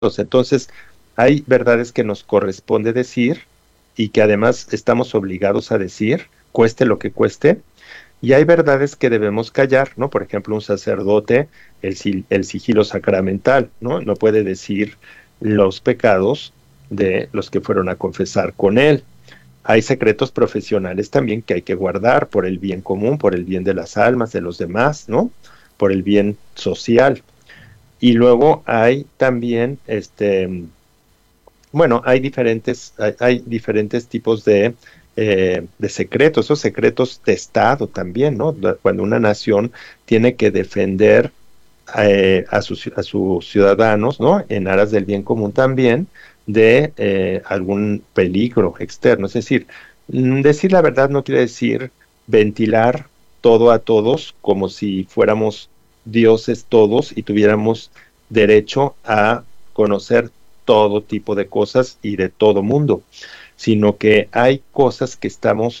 Entonces, hay verdades que nos corresponde decir y que además estamos obligados a decir, cueste lo que cueste, y hay verdades que debemos callar, ¿no? Por ejemplo, un sacerdote, el sigilo sacramental, ¿no? No puede decir los pecados de los que fueron a confesar con él. Hay secretos profesionales también que hay que guardar por el bien común, por el bien de las almas, de los demás, ¿no? Por el bien social. Y luego hay también, bueno, hay diferentes tipos de secretos, esos secretos de Estado también, ¿no? Cuando una nación tiene que defender a sus ciudadanos, ¿no? En aras del bien común también, de algún peligro externo. Es decir, decir la verdad no quiere decir ventilar todo a todos como si fuéramos dioses todos y tuviéramos derecho a conocer todo tipo de cosas y de todo mundo, sino que hay cosas que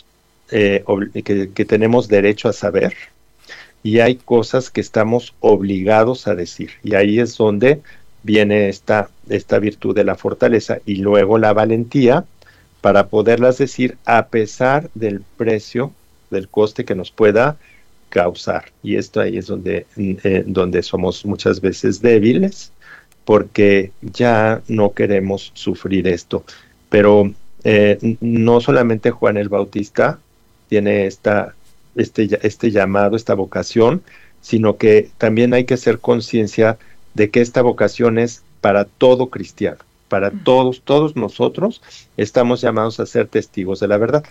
que tenemos derecho a saber y hay cosas que estamos obligados a decir. Y ahí es donde viene esta virtud de la fortaleza y luego la valentía para poderlas decir a pesar del precio, del coste que nos pueda causar. Y esto ahí es donde somos muchas veces débiles, porque ya no queremos sufrir esto. Pero no solamente Juan el Bautista tiene este llamado, esta vocación, sino que también hay que hacer conciencia de que esta vocación es para todo cristiano, para todos nosotros estamos llamados a ser testigos de la verdad.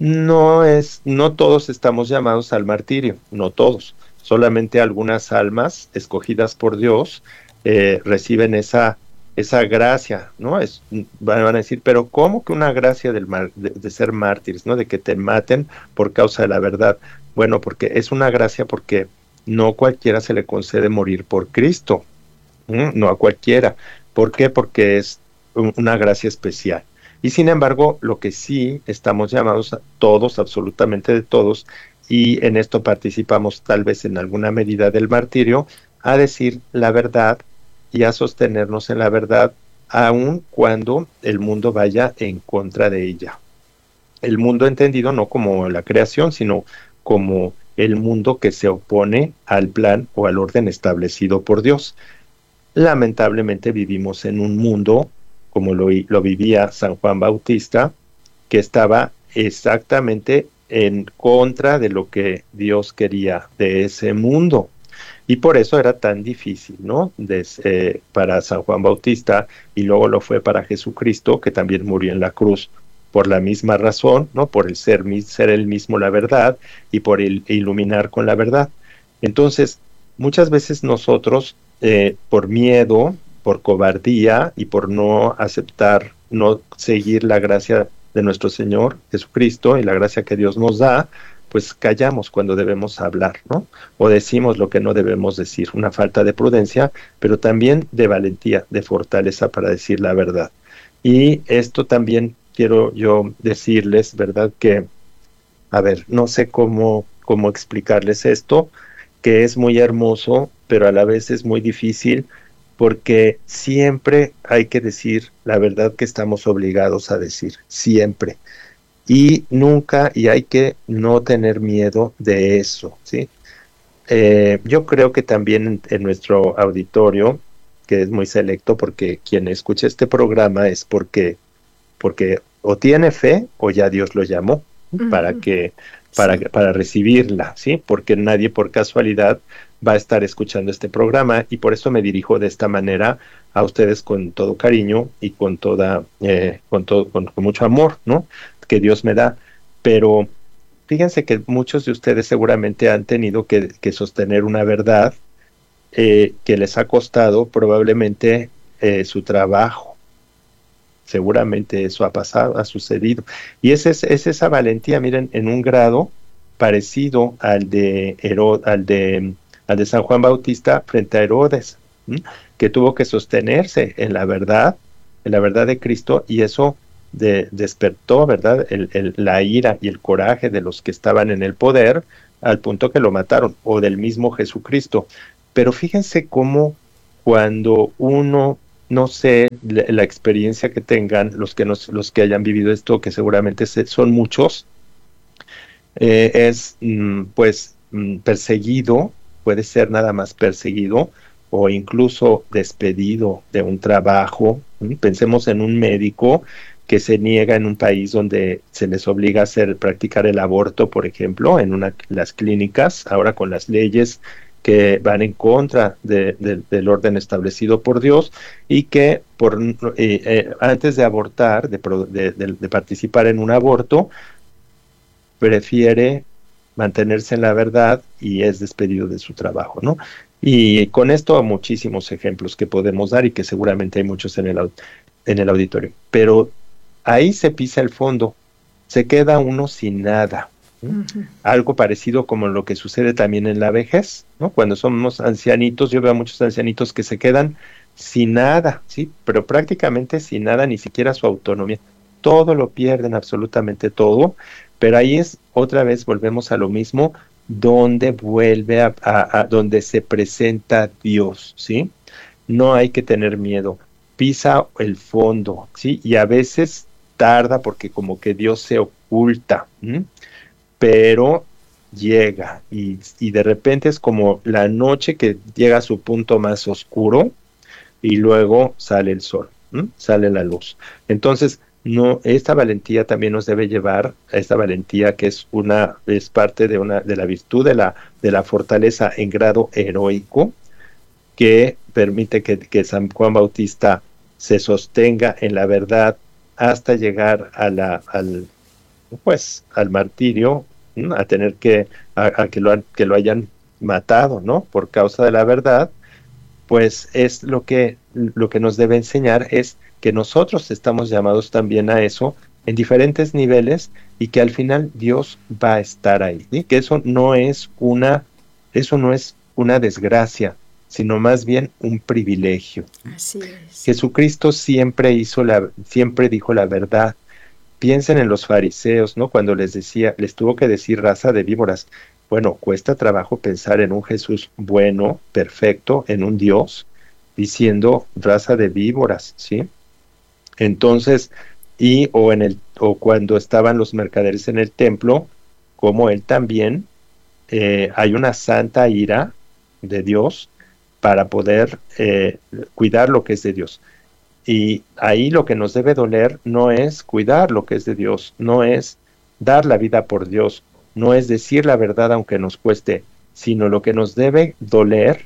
No todos estamos llamados al martirio, no todos, solamente algunas almas escogidas por Dios reciben esa gracia, ¿no? Van a decir, pero ¿cómo que una gracia de ser mártires, ¿no? De que te maten por causa de la verdad. Bueno, porque es una gracia porque no cualquiera se le concede morir por Cristo, no a cualquiera. ¿Por qué? Porque es una gracia especial. Y sin embargo, lo que sí estamos llamados a todos, absolutamente de todos, y en esto participamos tal vez en alguna medida del martirio, a decir la verdad y a sostenernos en la verdad, aun cuando el mundo vaya en contra de ella. El mundo entendido no como la creación, sino como el mundo que se opone al plan o al orden establecido por Dios. Lamentablemente vivimos en un mundo, como lo vivía San Juan Bautista, que estaba exactamente en contra de lo que Dios quería de ese mundo. Y por eso era tan difícil, ¿no? Para San Juan Bautista, y luego lo fue para Jesucristo, que también murió en la cruz por la misma razón, ¿no? Por el ser él mismo la verdad y por el iluminar con la verdad. Entonces, muchas veces nosotros, por miedo, por cobardía y por no aceptar, no seguir la gracia de nuestro Señor Jesucristo y la gracia que Dios nos da, pues callamos cuando debemos hablar, ¿no? O decimos lo que no debemos decir, una falta de prudencia, pero también de valentía, de fortaleza para decir la verdad. Y esto también quiero yo decirles, ¿verdad? Que, a ver, no sé cómo explicarles esto, que es muy hermoso, pero a la vez es muy difícil, porque siempre hay que decir la verdad que estamos obligados a decir, siempre. Y nunca, y hay que no tener miedo de eso, ¿sí? Yo creo que también en nuestro auditorio, que es muy selecto, porque quien escucha este programa es porque o tiene fe o ya Dios lo llamó para Ujú. que Sí. para recibirla, ¿sí? Porque nadie por casualidad va a estar escuchando este programa y por eso me dirijo de esta manera a ustedes con todo cariño y con mucho amor, ¿no? Que Dios me da. Pero fíjense que muchos de ustedes seguramente han tenido que sostener una verdad que les ha costado probablemente su trabajo. Seguramente eso ha pasado, ha sucedido. Y es esa valentía, miren, en un grado parecido al de San Juan Bautista frente a Herodes, ¿m? Que tuvo que sostenerse en la verdad de Cristo, y eso despertó, ¿verdad? La ira y el coraje de los que estaban en el poder, al punto que lo mataron, o del mismo Jesucristo. Pero fíjense cómo cuando uno no sé la experiencia que tengan los que hayan vivido esto, que seguramente son muchos, es pues perseguido, puede ser nada más perseguido o incluso despedido de un trabajo. Pensemos en un médico que se niega en un país donde se les obliga a practicar el aborto, por ejemplo, las clínicas, ahora con las leyes que van en contra del orden establecido por Dios, y que antes de abortar, de participar en un aborto, prefiere mantenerse en la verdad y es despedido de su trabajo, ¿no? Y con esto muchísimos ejemplos que podemos dar y que seguramente hay muchos en el auditorio. Pero ahí se pisa el fondo, se queda uno sin nada. Ujú. Algo parecido como lo que sucede también en la vejez, ¿no? Cuando somos ancianitos, yo veo a muchos ancianitos que se quedan sin nada, ¿sí? Pero prácticamente sin nada, ni siquiera su autonomía. Todo lo pierden, absolutamente todo, pero ahí es, otra vez volvemos a lo mismo, donde vuelve donde se presenta Dios, ¿sí? No hay que tener miedo, pisa el fondo, ¿sí? Y a veces tarda porque como que Dios se oculta, ¿m? Pero llega y de repente es como la noche que llega a su punto más oscuro y luego sale el sol, sale la luz. Entonces, no, esta valentía también nos debe llevar a esta valentía que es parte de la virtud de la fortaleza en grado heroico, que permite que San Juan Bautista se sostenga en la verdad hasta llegar al martirio, a tener que lo hayan matado, ¿no? Por causa de la verdad. Pues es lo que nos debe enseñar es que nosotros estamos llamados también a eso en diferentes niveles, y que al final Dios va a estar ahí, ¿sí? Que eso no es una desgracia, sino más bien un privilegio. Así es. Jesucristo siempre dijo la verdad. Piensen en los fariseos, ¿no? Cuando les tuvo que decir raza de víboras. Bueno, cuesta trabajo pensar en un Jesús bueno, perfecto, en un Dios, diciendo raza de víboras, ¿sí? Entonces, o cuando estaban los mercaderes en el templo, como él también, hay una santa ira de Dios para poder cuidar lo que es de Dios. Y ahí lo que nos debe doler no es cuidar lo que es de Dios, no es dar la vida por Dios, no es decir la verdad aunque nos cueste, sino lo que nos debe doler,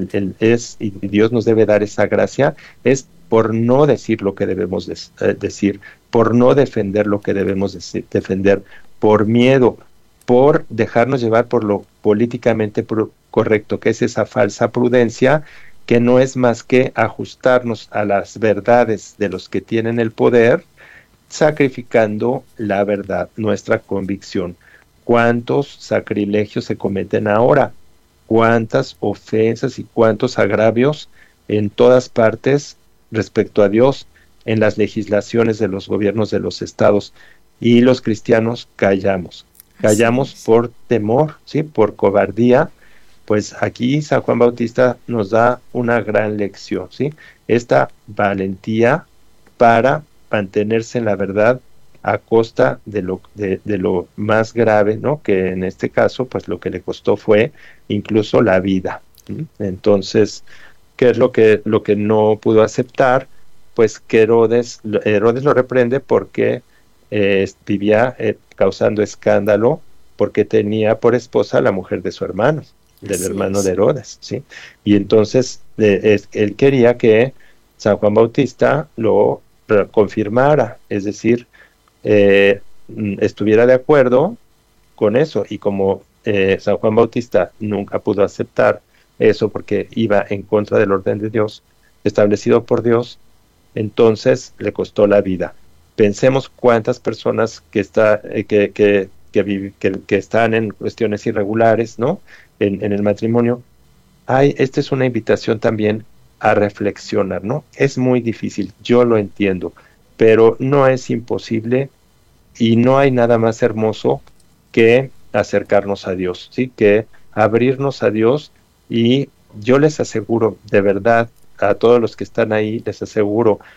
y Dios nos debe dar esa gracia, es por no decir lo que debemos decir, por no defender lo que debemos defender, por miedo, por dejarnos llevar por lo políticamente correcto, que es esa falsa prudencia, que no es más que ajustarnos a las verdades de los que tienen el poder, sacrificando la verdad, nuestra convicción. ¿Cuántos sacrilegios se cometen ahora? ¿Cuántas ofensas y cuántos agravios en todas partes respecto a Dios, en las legislaciones de los gobiernos de los estados? Y los cristianos callamos. Callamos por temor, ¿sí? Por cobardía. Pues aquí San Juan Bautista nos da una gran lección, ¿sí? Esta valentía para mantenerse en la verdad a costa de lo más grave, ¿no? Que en este caso, pues lo que le costó fue incluso la vida. Entonces, ¿qué es lo que no pudo aceptar? Pues que Herodes lo reprende porque vivía causando escándalo, porque tenía por esposa a la mujer de su hermano, del hermano de Herodes, ¿sí? Y entonces él quería que San Juan Bautista lo confirmara, es decir, estuviera de acuerdo con eso, y como San Juan Bautista nunca pudo aceptar eso porque iba en contra del orden de Dios, establecido por Dios, entonces le costó la vida. Pensemos cuántas personas que están en cuestiones irregulares, ¿no? En el matrimonio. Esta es una invitación también a reflexionar, ¿no? Es muy difícil, yo lo entiendo, pero no es imposible, y no hay nada más hermoso que acercarnos a Dios, ¿sí? Que abrirnos a Dios, y yo les aseguro, de verdad, a todos los que están ahí les aseguro